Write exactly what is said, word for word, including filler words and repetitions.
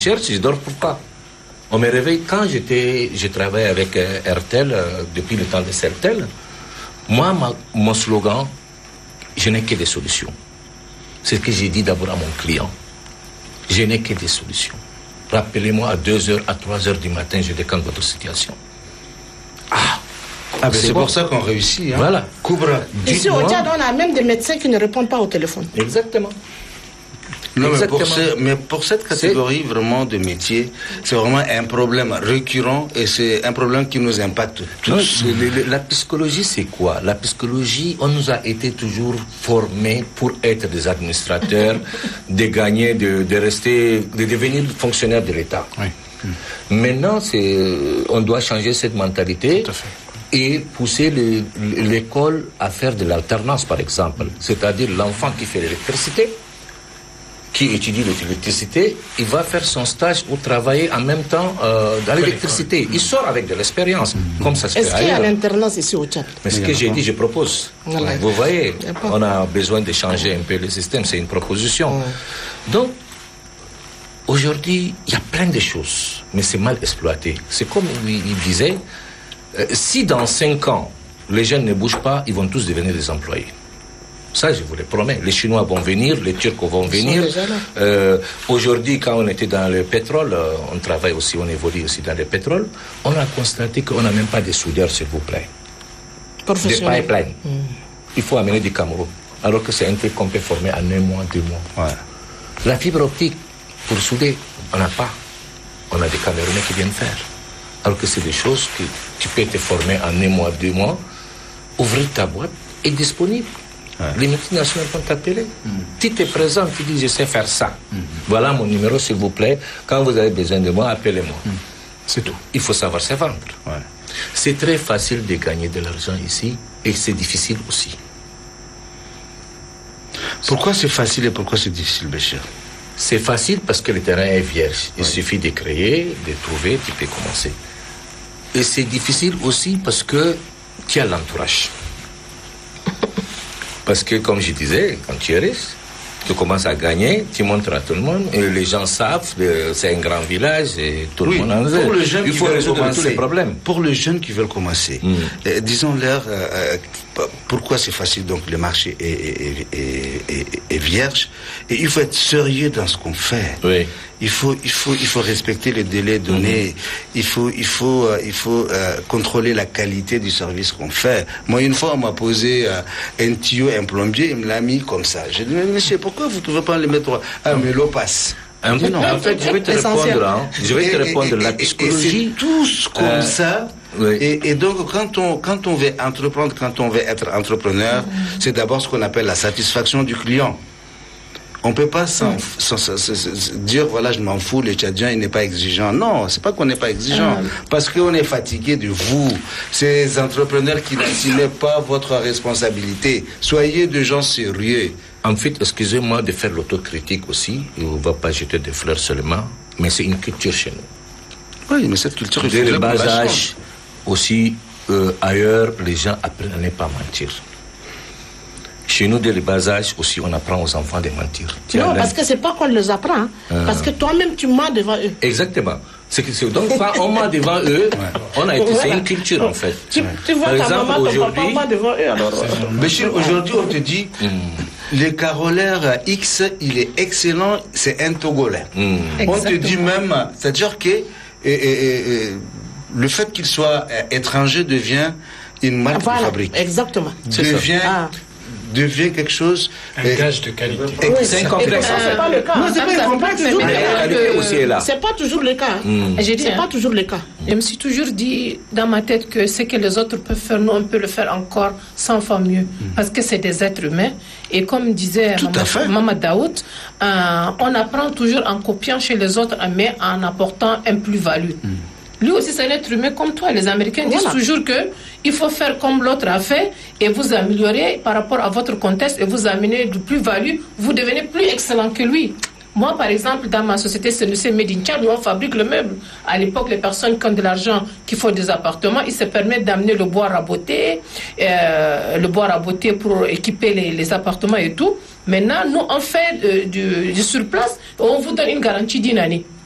cherche, je dors pourquoi? On me réveille quand j'étais, je travaillais avec euh, RTL euh, depuis le temps de Sertel. Moi, ma, mon slogan, je n'ai que des solutions. C'est ce que j'ai dit d'abord à mon client. Je n'ai que des solutions. Rappelez-moi à deux heures, à trois heures du matin, je décante votre situation. Ah, ah ben c'est bon. Pour ça qu'on réussit. Hein. Voilà. Koubra. Ici au Tchad, on a même des médecins qui ne répondent pas au téléphone. Exactement. Non, mais pour, ce, mais pour cette catégorie vraiment de métier, c'est vraiment un problème récurrent et c'est un problème qui nous impacte tous. Non, le, le, la psychologie, c'est quoi? La psychologie, on nous a été toujours formés pour être des administrateurs, de gagner, de, de rester, de devenir fonctionnaire de l'État. Oui. Maintenant, c'est, on doit changer cette mentalité. Tout à fait. Et pousser l'école à faire de l'alternance, par exemple. C'est-à-dire l'enfant qui fait l'électricité, qui étudie l'électricité, il va faire son stage ou travailler en même temps euh, dans l'électricité. Il sort avec de l'expérience, mmh. comme ça se fait ailleurs. Est-ce qu'il y a l'alternance ici au Tchad? Mais ce que j'ai dit, je propose. Voilà. Vous voyez, on a besoin de changer un peu le système, c'est une proposition. Mmh. Donc, aujourd'hui, il y a plein de choses, mais c'est mal exploité. C'est comme il disait, euh, si dans cinq ans, les jeunes ne bougent pas, ils vont tous devenir des employés. Ça, je vous le promets. Les Chinois vont venir, les Turcs vont venir. Euh, aujourd'hui, quand on était dans le pétrole, euh, on travaille aussi, on évolue aussi dans le pétrole, on a constaté qu'on n'a même pas de soudeurs, s'il vous plaît. Des pipelines. Mm. Il faut amener du Cameroun. Alors que c'est un truc qu'on peut former en un mois, deux mois. Ouais. La fibre optique, pour souder, on n'a pas. On a des Camerounais qui viennent faire. Alors que c'est des choses que tu peux te former en un mois, deux mois, ouvrir ta boîte et disponible. Ouais. Les multinationales vont t'appeler. Mm. Tu te présentes, tu dis je sais faire ça. Mm. Voilà mon numéro, s'il vous plaît. Quand vous avez besoin de moi, appelez-moi. Mm. C'est tout. Il faut savoir se vendre. Ouais. C'est très facile de gagner de l'argent ici et c'est difficile aussi. Pourquoi c'est facile et pourquoi c'est difficile, Béchir? C'est facile parce que le terrain est vierge. Il ouais. suffit de créer, de trouver, tu peux commencer. Et c'est difficile aussi parce que tu as l'entourage. Parce que, comme je disais, quand tu es riche, tu commences à gagner, tu montres à tout le monde, et les gens savent, c'est un grand village, et tout oui, le monde en sait. Pour le jeune il faut résoudre tous les problèmes. Pour les jeunes qui veulent commencer, mm. euh, disons-leur euh, pourquoi c'est facile, donc le marché est, est, est, est, est vierge, et il faut être sérieux dans ce qu'on fait. Oui. Il faut, il faut, il faut respecter les délais donnés. Mm-hmm. Il faut, il faut, euh, il faut euh, contrôler la qualité du service qu'on fait. Moi, une fois, on m'a posé euh, un tuyau, un plombier, il me l'a mis comme ça. J'ai dit, mais monsieur, pourquoi vous ne pouvez pas le mettre? Ah, mais l'eau passe. En fait, en fait, je vais te répondre. Hein. Je vais te répondre. La psychologie, c'est tous comme euh, ça. Oui. Et, et donc, quand on, quand on veut entreprendre, quand on veut être entrepreneur, mm-hmm. c'est d'abord ce qu'on appelle la satisfaction du client. On ne peut pas sans, sans, sans, sans, dire, voilà, je m'en fous, le Tchadien, il n'est pas exigeant. Non, c'est pas qu'on n'est pas exigeant. Ah, oui. Parce qu'on est fatigué de vous. Ces entrepreneurs qui n'assument pas votre responsabilité. Soyez des gens sérieux. En fait, excusez-moi de faire l'autocritique aussi. On ne va pas jeter des fleurs seulement. Mais c'est une culture chez nous. Oui, mais cette culture... Dès le bas âge, aussi, euh, ailleurs, les gens apprennent à ne pas mentir. Chez nous, dès le bas âge aussi, on apprend aux enfants de mentir. Non, parce que c'est pas qu'on les apprend, hein. euh... parce que toi-même, tu mens devant eux. Exactement. C'est que c'est... Donc, quand on ment devant eux, on a été... Voilà. C'est une culture, en fait. Tu, tu vois, par ta exemple, maman, ton papa ment devant eux, alors... Béchir, aujourd'hui, on te dit, mm. le carolaire X, il est excellent, c'est un Togolais. Mm. On te dit même, c'est-à-dire que et, et, et, le fait qu'il soit étranger devient une marque voilà. de fabrique. Exactement. Devient... devient quelque chose... Un euh, gage de qualité. Oui, c'est un complexe, en fait. C'est pas le cas. Non, c'est pas un complexe, mais, mais la qualité aussi est là. C'est pas toujours le cas. Mm. J'ai dit, c'est pas toujours le cas. Je me suis toujours dit dans ma tête que ce que les autres peuvent faire, nous, on peut le faire encore cent fois mieux. Mm. Parce que c'est des êtres humains. Et comme disait Maman Daoud, euh, on apprend toujours en copiant chez les autres, mais en apportant un plus-value. Mm. Lui aussi, c'est un être humain comme toi. Les Américains disent voilà. toujours qu'il faut faire comme l'autre a fait et vous améliorer par rapport à votre contexte et vous amener du plus-value. Vous devenez plus excellent que lui. Moi, par exemple, dans ma société, c'est Made in Tchad, où on fabrique le meuble. À l'époque, les personnes qui ont de l'argent, qui font des appartements, ils se permettent d'amener le bois raboté, euh, le bois raboté pour équiper les, les appartements et tout. Maintenant, nous, on fait euh, du, du surplace, on vous donne une garantie d'une année.